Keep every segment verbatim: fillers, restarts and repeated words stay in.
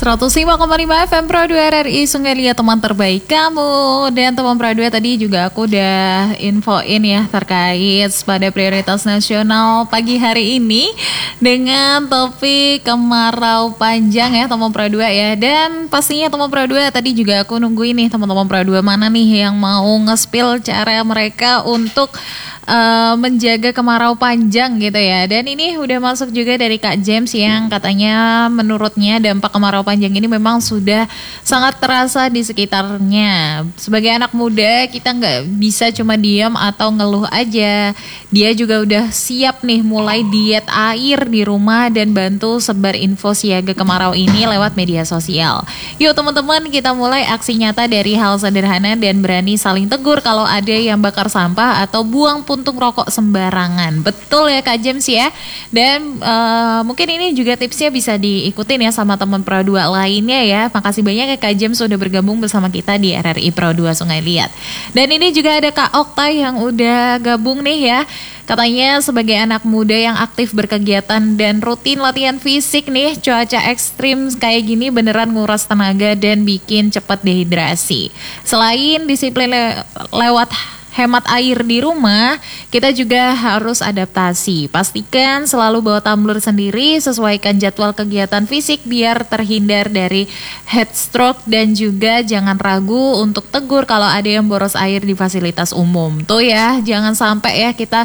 seratus lima koma lima F M Pro dua R R I Sungai Liat, teman terbaik kamu. Dan teman Pro dua tadi juga aku udah infoin ya terkait pada prioritas nasional pagi hari ini dengan topik kemarau panjang ya teman Pro dua ya. Dan pastinya teman Pro dua tadi juga aku nungguin nih teman-teman Pro dua mana nih yang mau nge-spill cara mereka untuk Uh, menjaga kemarau panjang gitu ya. Dan ini udah masuk juga dari Kak James yang katanya menurutnya dampak kemarau panjang ini memang sudah sangat terasa di sekitarnya. Sebagai anak muda kita nggak bisa cuma diam atau ngeluh aja. Dia juga udah siap nih mulai diet air di rumah dan bantu sebar info siaga kemarau ini lewat media sosial. Yuk teman-teman, kita mulai aksi nyata dari hal sederhana dan berani saling tegur kalau ada yang bakar sampah atau buang puntung rokok sembarangan. Betul ya Kak James ya. Dan uh, mungkin ini juga tipsnya bisa diikutin ya sama teman Pro dua lainnya ya. Makasih banyak ya Kak James sudah bergabung bersama kita di R R I Pro dua Sungai Liat. Dan ini juga ada Kak Oktai yang udah gabung nih ya. Katanya sebagai anak muda yang aktif berkegiatan dan rutin latihan fisik nih, cuaca ekstrim kayak gini beneran nguras tenaga dan bikin cepat dehidrasi. Selain disiplin le- lewat hemat air di rumah, kita juga harus adaptasi. Pastikan selalu bawa tumbler sendiri, sesuaikan jadwal kegiatan fisik biar terhindar dari heat stroke dan juga jangan ragu untuk tegur kalau ada yang boros air di fasilitas umum. Tuh ya, jangan sampai ya kita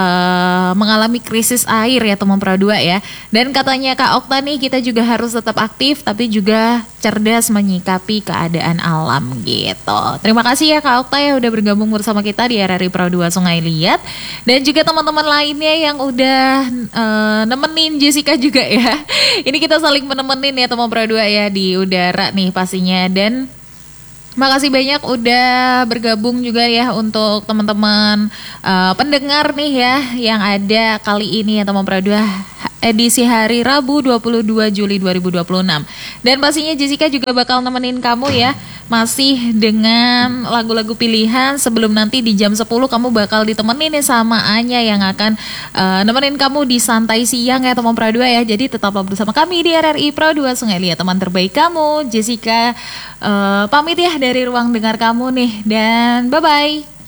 uh, mengalami krisis air ya teman Pro dua ya. Dan katanya Kak Okta nih, kita juga harus tetap aktif tapi juga cerdas menyikapi keadaan alam gitu. Terima kasih ya Kak Okta ya udah bergabung bersama kita kita di R R I Pro dua Sungai Liat. Dan juga teman-teman lainnya yang udah uh, nemenin Jessica juga ya. Ini kita saling menemenin ya teman Pro dua ya di udara nih pastinya. Dan makasih banyak udah bergabung juga ya untuk teman-teman uh, pendengar nih ya yang ada kali ini ya teman Pro dua edisi hari Rabu dua puluh dua Juli dua ribu dua puluh enam. Dan pastinya Jessica juga bakal nemenin kamu ya, masih dengan lagu-lagu pilihan sebelum nanti di jam sepuluh kamu bakal ditemenin nih sama Anya yang akan uh, nemenin kamu di santai siang ya teman Pro dua ya. Jadi tetaplah bersama kami di R R I Pro dua Sungai Liat, teman terbaik kamu. Jessica uh, pamit ya dari ruang dengar kamu nih, dan bye-bye.